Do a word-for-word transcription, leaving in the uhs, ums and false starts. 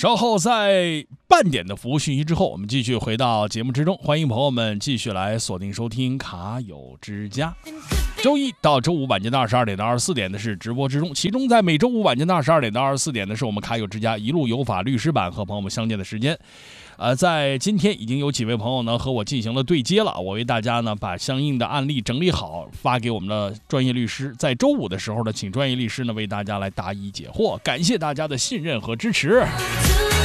稍后在半点的服务讯息之后，我们继续回到节目之中，欢迎朋友们继续来锁定收听卡友之家。周一到周五晚间的二十二点到二十四点的是直播之中，其中在每周五晚间的二十二点到二十四点的是我们卡友之家一路有法律师版和朋友们相见的时间。呃，在今天已经有几位朋友呢和我进行了对接了，我为大家呢把相应的案例整理好，发给我们的专业律师。在周五的时候呢，请专业律师呢为大家来答疑解惑，感谢大家的信任和支持。